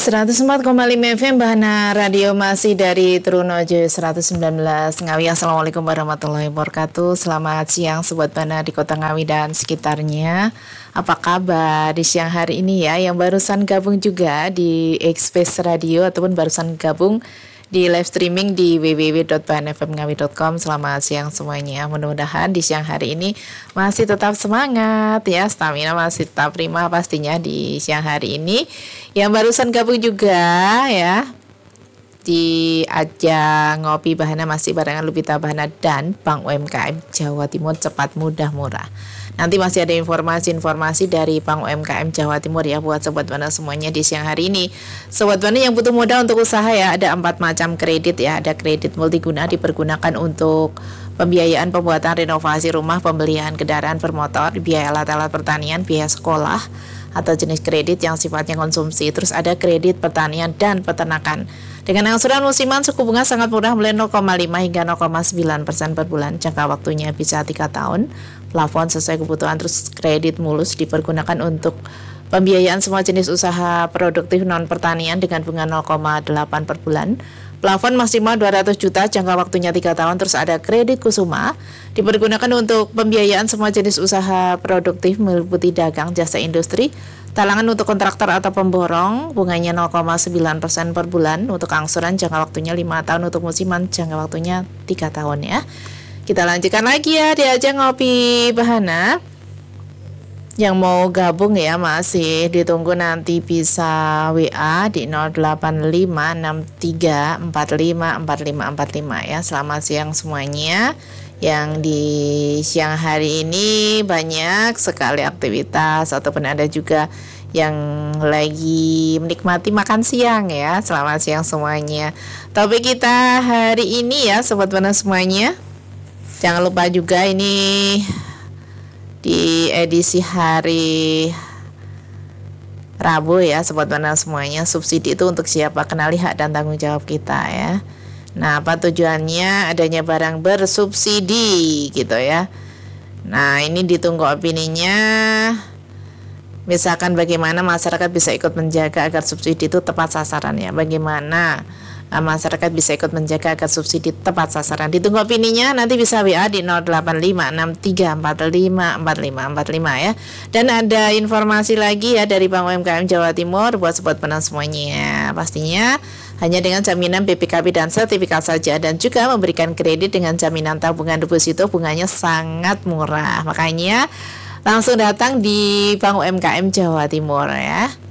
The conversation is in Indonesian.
104,5 FM Bahana Radio masih dari Trunojo 119 Ngawi. Assalamualaikum warahmatullahi wabarakatuh. Selamat siang Sobat Bahana di Kota Ngawi dan sekitarnya. Apa kabar di siang hari ini ya? Yang barusan gabung juga di Express Radio ataupun barusan gabung di live streaming di www.bahanfmngawi.com. Selamat siang semuanya. Mudah-mudahan di siang hari ini masih tetap semangat ya, stamina masih tetap prima pastinya di siang hari ini. Yang barusan gabung juga ya di ajang ngopi Bahana masih barengan Lupita Bahana dan Bank UMKM Jawa Timur Cepat Mudah Murah. Nanti masih ada informasi-informasi dari Bank UMKM Jawa Timur ya buat Sobat Bahana semuanya di siang hari ini. Sobat Bahana yang butuh modal untuk usaha ya, ada 4 macam kredit ya. Ada kredit multiguna dipergunakan untuk pembiayaan pembuatan renovasi rumah, pembelian kendaraan bermotor, biaya alat-alat pertanian, biaya sekolah atau jenis kredit yang sifatnya konsumsi. Terus ada kredit pertanian dan peternakan. Dengan angsuran musiman suku bunga sangat murah mulai 0,5 hingga 0,9% per bulan. Jangka waktunya bisa 3 tahun. Plafon sesuai kebutuhan. Terus kredit mulus dipergunakan untuk pembiayaan semua jenis usaha produktif non pertanian dengan bunga 0,8 per bulan. Plafon maksimal 200 juta, jangka waktunya 3 tahun. Terus ada kredit kusuma dipergunakan untuk pembiayaan semua jenis usaha produktif meliputi dagang, jasa industri, talangan untuk kontraktor atau pemborong, bunganya 0,9% per bulan. Untuk angsuran jangka waktunya 5 tahun, untuk musiman jangka waktunya 3 tahun ya. Kita lanjutkan lagi ya di ajang ngopi Bahana. Yang mau gabung ya masih ditunggu, nanti bisa WA di 085634545445 ya. Selamat siang semuanya. Yang di siang hari ini banyak sekali aktivitas ataupun ada juga yang lagi menikmati makan siang ya. Selamat siang semuanya. Topik kita hari ini ya Sobat Bahana semuanya, jangan lupa juga ini di edisi hari Rabu ya Sobat Bahana semuanya, subsidi itu untuk siapa? Kenali hak dan tanggung jawab kita ya. Nah, apa tujuannya adanya barang bersubsidi gitu ya. Nah, ini ditunggu opininya. Misalkan bagaimana masyarakat bisa ikut menjaga agar subsidi itu tepat sasaran ya. Bagaimana masyarakat bisa ikut menjaga agar subsidi tepat sasaran. Ditunggu opininya, nanti bisa WA di 085634545545 ya. Dan ada informasi lagi ya dari Bank UMKM Jawa Timur buat Sobat Bahana semuanya. Pastinya hanya dengan jaminan BPKB dan sertifikat saja, dan juga memberikan kredit dengan jaminan tabungan deposito, bunganya sangat murah. Makanya langsung datang di Bank UMKM Jawa Timur ya.